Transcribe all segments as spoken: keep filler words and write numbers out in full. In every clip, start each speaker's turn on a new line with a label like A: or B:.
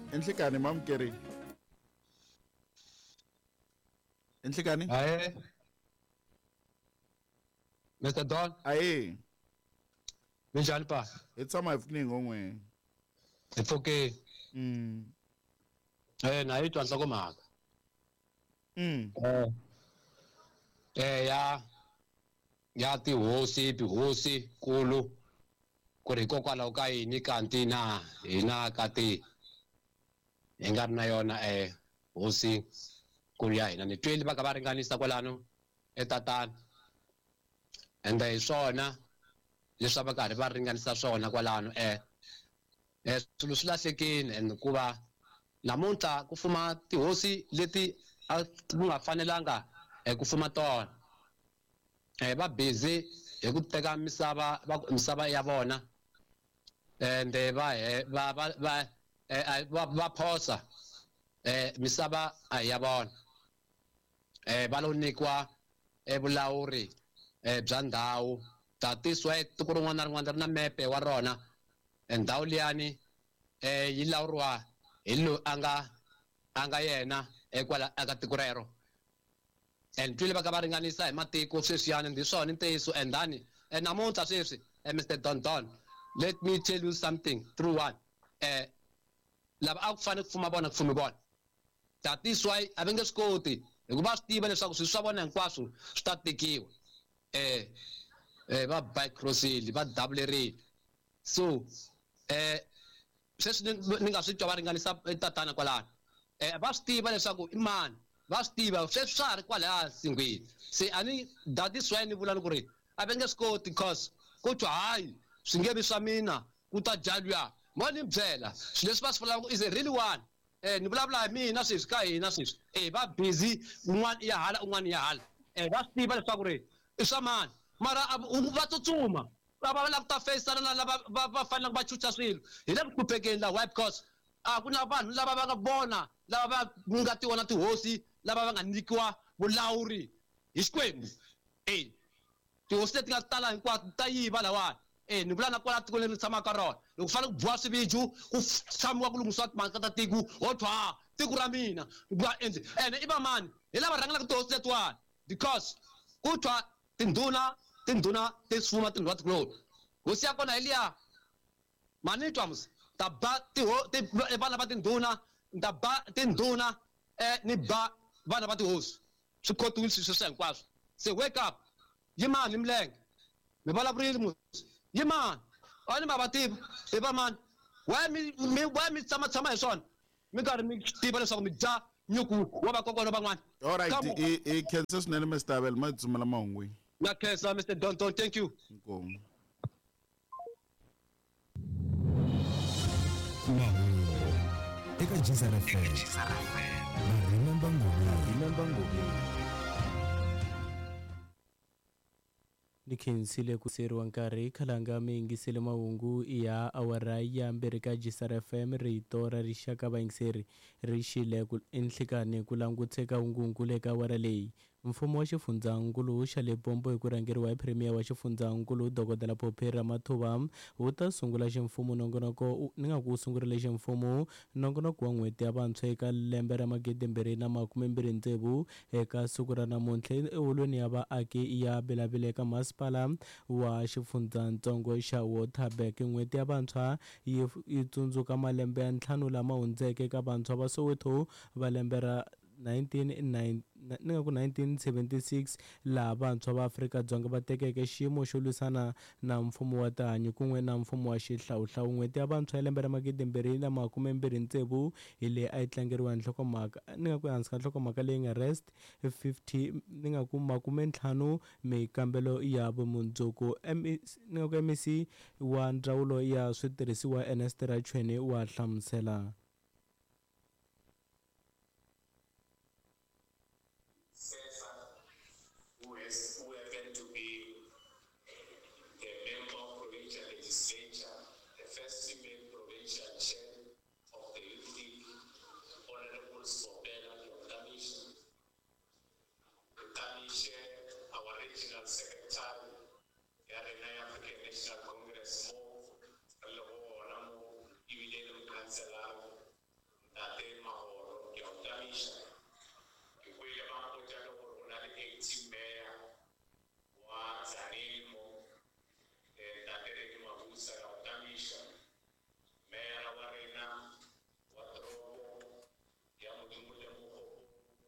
A: Enhlikani Mam Kerry. Enhlikani?
B: Aye. Mister Don.
A: Aye.
B: Minjani pa?
A: It's a evening ngongwe.
B: It's okay.
A: Mm.
B: Eh na itwa nhloko
A: Mm.
B: Eh. Eh ya ya ti hosi ti hosi kulu ku ri kokwalaho ka yini kanti na hina ka ti hi nga ri na yona eh hosi kulu ya hina ni tweli va ka va ringanisa kwalano etatani ende hi swona leswi va karhi va ringanisa swona kwalano eh eh swilo swi lahlekile and ku va namuntlha ku fuma tihosi leti a ku nga fanelanga ku fuma tona eh va busy hi ku teka misava misava ya vona ende va va va va va phosa eh misava a ya vona eh va lo nyikiwa evulawuri eh bya ndhawu ta tiswa tiko rin'wana na rin'wana ri na mepe wa rona ndhawu liyani eh yi lawuriwa hi lo anga anga yena ekwala aka tiko rero and twile va ka va ringanisa hi matiko sweswiyani ndi swona ntiyiso and then and namuntlha sweswi Mister Don Don, let me tell you something through one eh lava a ku fanele ku fuma vona ku fumi vona that is why a va nge swi koti hikuva swi tiva leswaku swilo swa vona hinkwaswo swi ta tekiwa eh eh va bike crossile va double so eh sweswi ni nga swi twa va ringanisa tatana kwalano eh va swi tiva leswaku i mani va swi tiva sweswi swa ha ri kwale hansi ngwini se ani that is why ni vula ku ri a va nge swi koti because ku twa hayi swi nge vi swa mina ku ta jalwa mo ni byela swilo leswi va swi vulaka is a really one eh ni vulavula hi mina sweswi ka hina sweswi eh va busy un'wana ya hala un'wana ya hala eh va swi tiva leswaku ri i swa mani mara va tsutsuma lava va lava ku ta faceana na lava va faneleke va chucha swilo hi le ku hluphekeni la why because a ku na vanhu lava va nga vona lava va nga ti vona tihosi lava va nga nyikiwa vulawuri hi xikwembu eh tihosi leti nga tala hinkwato ta yiva lawani eh ni vula na kwala tiko leri ni tshamaka rona loko ku fanele ku boha swiviju ku tshamiwa ku lunghisiwa timhaka ta tiko ho thwa tiko ra mina ende ene i va mani hi lava rhangelaka tihosi letiwani because ku thwa tindhuna tindhuna ti sifuma tindhuna tikulu hosi ya kona hi liya mani twa musi ta ba vana va tindhuna ta ba tindhuna eh ni ba vana va tihosi swi khotiwile swilo sweswo hinkwaswo se wake up yimani milenge mi vulavurile musi yimani a ni ma va tiva hi va mani why mi why mi tshama tshama hi swona mi karhi mi tiva leswaku mi dya nyuku wa vakokwana van'wana
A: all right i i khensa swinene Mister Abel ma tsumela mahungwini
B: na khensa Mister Don Don thank you
A: inkomu
C: eka Jizara F M remember Ngobe remember Ngobe
D: ni khensile ku seriwa nkarhi khalanga mi yingisele mahungu ya awara ya mbirhi ka Jisara F M rito ra rixaka vayingiseri ri xile ku enhlikani ku languteka hungunkulu eka awara leyi mfumo wa xifundzankulu xa Limpopo hi ku rhangeriwa hi premier wa xifundzankulu dokodela Phophi Ramathuba wu ta sungula ximfumo nongonoko ni nga ku sungurile ximfumo nongonoko wa n'hweti ya vantshwa eka lembe ra magidembirhi na makume mbirhi ntsevu eka siku ra namuntlha eholweni ya vaaki ya Bilavila masipala wa xifundzatsongo xa Waterberg n'hweti ya vantshwa yi tsundzuka malembe ya ntlhanu lama hundzeke eka vantshwa va Soweto va lembe ra nineteen seventy-six laha vantshwa va Afrika-Dzonga va tekeke xiyimo xo lwisana na mfumo wa tihanyi kun'we na mfumo wa xihlawuhlawu n'hweti ya vantshwa ya lembe ra magidembirhi na makume mbirhi ntsevu hi leyi a yi tlangeriwa hi nhlokomhaka ni nga ku ehansi ka nhlokomhaka leyi nga rest fifty ni nga ku makume ntlhanu mikambelo ya vumundzuku ni nga ku M E C wa ndzawulo ya switirhisiwa Ernest Rachweni wa hlamusela
E: who has who happened to be the member of provincial legislature, the first female provincial chair of the U T P, Honorable Skopela Kamish, Kamish, our regional secretary, the African National Congress, Mo, Lobo, Namo, Ivilelo Councilor, Utamisha. Ikwile mampota loko una le eighty mayor wa Tzaneen mo. Eh tatere ki mabusa la Utamisha. Mayor wa Rena wa Trobo ya mujumule muhobo.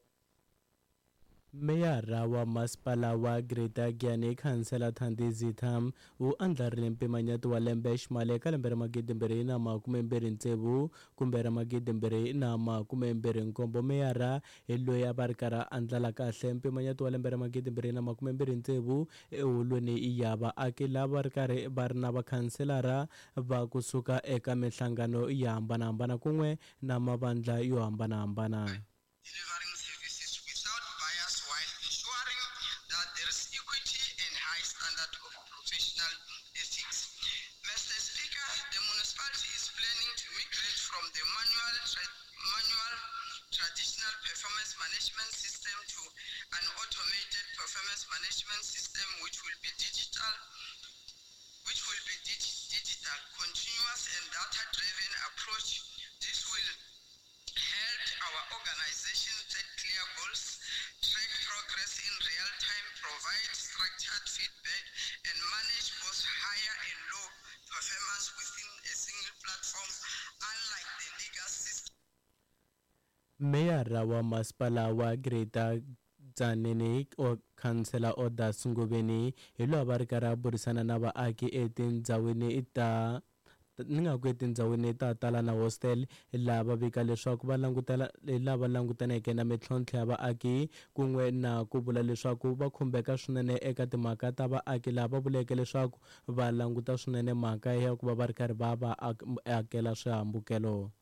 D: meyara wa masipala wa Greater Giyani Councillor Thandi Zitham u andlarile mpimanyeto wa lembe ximali eka lembe ra magidimbirhi na makumembirhi ntsevu kumbe ra magidimbirhi na makumembirhi nkombo. Meyara hi loyi a va ri karhi a andlala kahle mpimanyeto wa lembe ra magidimbirhi na makumembirhi ntsevu eholweni ya vaaki lava ri karhi va ri na vakhanselara va kusuka eka mihlangano yo hambanahambana kun'we na mavandla yo hambanahambana.
F: Delivering services without bias while ensuring that there is equity and high standard of professional ethics. Mister Speaker, the municipality is planning to migrate from the manual, tra- manual traditional performance management system to an automated performance management system which will be digital, which will be dig- digital, continuous and data-driven approach. This will help our organization set clear goals, track progress in real time, provide structured feedback, and manage both higher and low performance within a single platform, unlike the legal system.
D: Meyara wa masipala wa Greater Tzaneen o Councillor Odas Ngobeni hi loyi a va ri karhi a burisana na vaaki etindhawini ta ni nga ku etindhawini ta tala na hostel lava vika leswaku va langutela lava langutaneke na mitlhontlho ya vaaki kun'we na ku vula leswaku va khumbeka swinene eka timhaka ta vaaki lava vuleke leswaku va languta swinene mhaka ya ku va va ri karhi va va akela swihambukelo.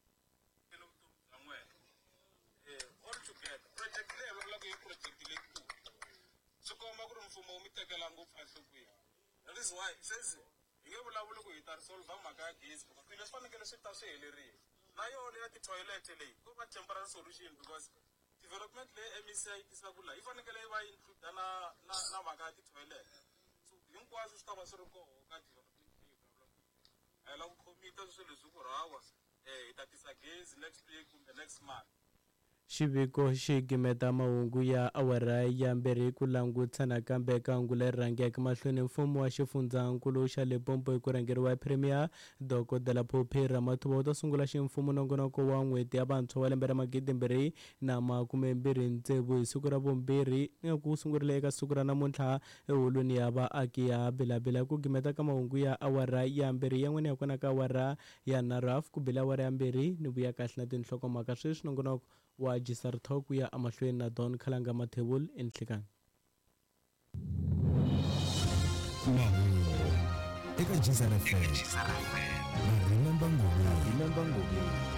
G: That is why it says you get a look at solve maka case because we just want to get a shit as a lady. Now you only at the toilet go back temporary solution because development le M C I disabula. If I get a include na na na maka the toilet. So you go as stop as go ka development problem. I love committee so le zuko hours. Eh that is against next week the next month.
D: Xiviko xi gimeta mahungu ya awara ya mbirhi ku langutana kambe kangu leri rhangeke mahlweni mfumo wa xifundzankulu xa Limpopo hi ku rhangeriwa hi Premier Dokodela Phophi Ramathuba wu ta sungula ximfumo nongonoko wa n'hweti ya vantshwa wa lembe ra magidimbirhi na makumembirhi ntsevu hi siku ra vumbirhi ku sungurile eka siku ra namuntlha eholweni ya vaaki ya Bilabila ku gimeta ka mahungu ya awara ya mbirhi ya n'wini ya kona ka awara ya nharhu ku bila awara ya mbirhi ni vuya kahle na tinhlokomhaka sweswi nongonoko wa Jisar Talk ya amahlweni na Don Khalanga Mathebul enhlikani.
C: Mahungu eka Jisar F M. Remember Ngobeni. Remember Ngobeni.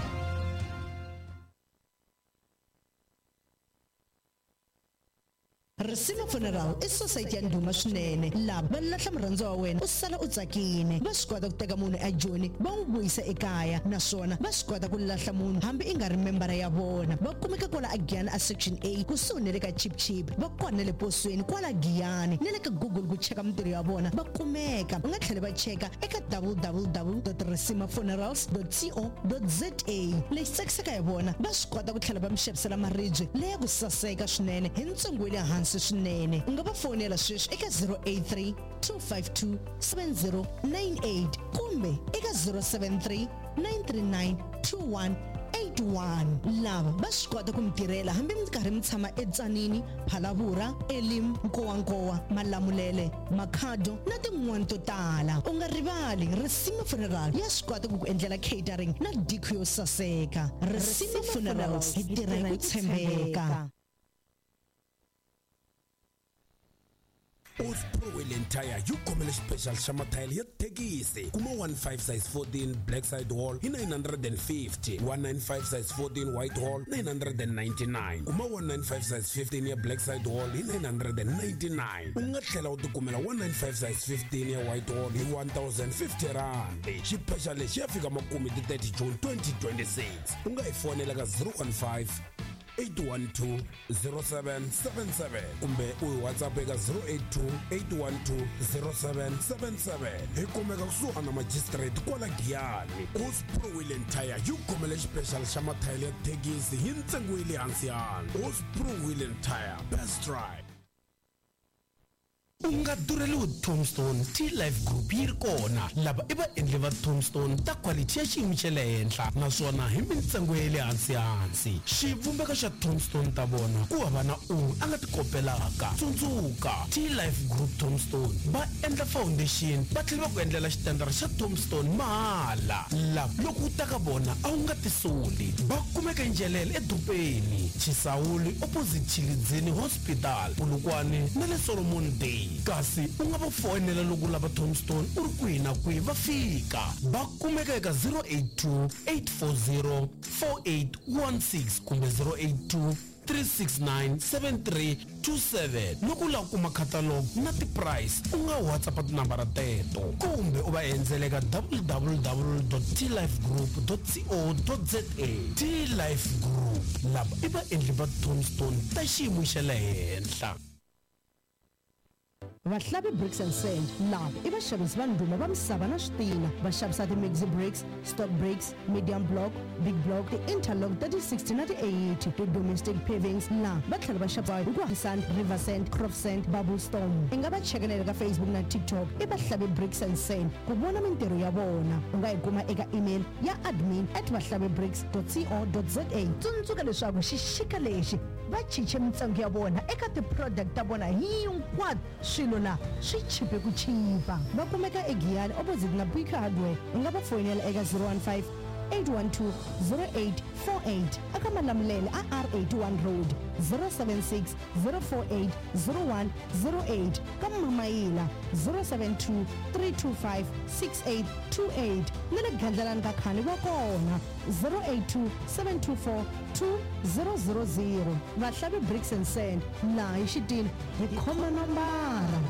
H: Risima Funeral i society ya ndhuma swinene laha va lahla murhandzo wa wena u sala u tsakini va swi kota ku teka munhu ejoni va n'wi vuyisa ekaya naswona va swi kota ku lahla munhu hambi i nga ri membara ya vona va kumeka kwala a Giyani a section A kusuhi ni le ka Chip Chip va kona le posweni kwala Giyani ni le ka Google ku cheka mintirho ya vona va kumeka u nga tlhela va cheka eka w w w dot risima funerals dot co dot za lexi tsakisaka hi vona va swi kota ku tlhela va mi xavisela maribye leya ku saseka swinene hi ntsengo wa le hansi swinene u nga va fonela sweswi eka zero eight three two five two seven zero nine eight kumbe eka zero seven three nine three nine two one eight one lava va swi kota ku mi tirhela hambi mi karhi mi tshama eTzaneen, Phalavura, Elim, Nkowankowa, Malamulele, Makhado na tin'wana to tala u nga rivali Risima Funeral ya swi kota ku ku endlela catering na diko yo saseka. Risima Funeral hi tirha ku tshembeka.
I: Osprowell Tire yukhomele special xamathayili ya thekisi kuma one five size fourteen black side wall hi nine hundred fifty, one ninety-five size fourteen white wall nine hundred ninety-nine, kuma one ninety-five size fifteen ya black side wall hi nine hundred ninety-nine. U nga tlhela u tikumela one ninety-five size fifteen ya white wall hi one thousand fifty rand. Xipexal lexi ya fika makume ti thirty June twenty twenty-six. U nga hi fonela ka zero one five eight one two zero seven seven seven kumbe u WhatsApp eka zero eight two eight one two zero seven seven seven. Hi kumeka kusuka na magistrate kwala Giyani. Hospro Wheel and Tire yi khomele special xa mathayele ya thekisi hi ntsengo ya le hansi yana. Hospro Wheel and Tire, best ride. Unga dureliwe Tombstone T-Life Group yi ri kona lava i vaendli va Tombstone ta quality ya xiyimo xa le henhla naswona hi mintsengo ya le hansi hansi. Xivumbeko xa Tombstone ta vona ku hava na un'we a nga ti kopelaka. Tsundzuka T-Life Group Tombstone va endla foundation va tlhela va ku endlela xitendara xa Tombstone mahala lava loko u ta ka vona a wu nga ti soli. Va kumeka Njelele edopeni Chisawuli opposite Chilidzini Hospital Polokwane na le Solomon Day. Kasi u nga va fonela loko u lava Tombstone u ri kwihi na kwihi va fika. Va kumeka eka zero eight two eight four zero four eight one six kumbe zero eight two three six nine seven three two seven. Loko u lava ku kuma catalog na ti-price u nga WhatsApp tinambara teto kumbe u va endzela eka w w w dot t life group dot co dot za. T-Life Group lava i vaendli va Tombstone ta xiyimo xa le henhla.
H: Vahlabi Bricks and Sand lava i vaxavisi va ndhuma va misava na switina. Va xavisa ti-Mixi bricks, stock bricks, medium block, big block, ti-interlock ta ti-sixty na ti-eighty, ti-domestic pavings laha va tlhela va xavisa hi ku sand, river sand, crop sand, bubble stone. I nga va chekanela ka Facebook na TikTok i Vahlabi Bricks and Sand ku vona mintirho ya vona. U nga yi kuma eka email ya admin at vahlabi bricks dot co dot za. Tsundzuka leswaku xixika lexi va chiche mintsengo ya vona eka ti-product ta vona hinkwato swilo la swi chipe ku chipa. Va kumeka eGiyani opposite na Big Hardware. U nga va fonela eka zero one five eight one two zero eight four eight aka Malamulele a R eighty-one Road zero seven six zero four eight zero one zero eight ka Mamaila zero seven two three two five six eight two eight na le Gandlalani ka Khani va kona zero eight two seven two four two zero zero zero. Vahlabi Bricks and Sand laha hi xitini hi khoma nambara.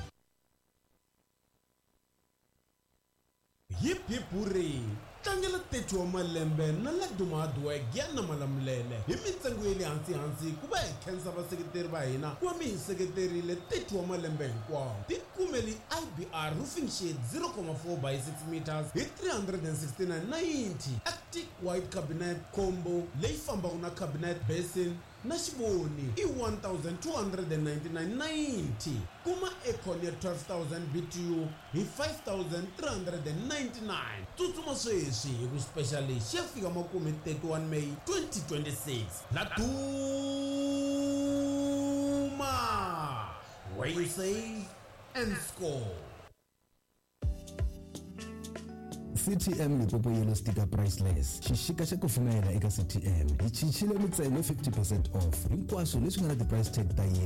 I: Hip hip hooray! Tlangela thirty wa malembe na la Dumadwe Giyani na Malamulele hi mintsengo ya le hansi hansi ku va hi khensa vaseketeri va hina ku va mi hi seketerile thirty wa malembe hinkwawo. Tikumeli I B R roofing shade zero point four by six meters hi three hundred sixty-nine ninety. Arctic white cabinet combo leyi fambaka na cabinet basin na xivoni i one thousand two hundred ninety-nine ninety. Kuma aircon ya twelve thousand B T U hi five thousand three hundred ninety-nine. Tsutsuma sweswi hi ku specially xi ya fika makume thirty-one May twenty twenty-six. La Duma where you save and score.
C: C T M Limpopo Yellow Sticker Priceless. Xixika xa kufumela eka C T M. Hi chichile mintsengo fifty percent off. Hinkwaswo leswi nga na ti-price tag ta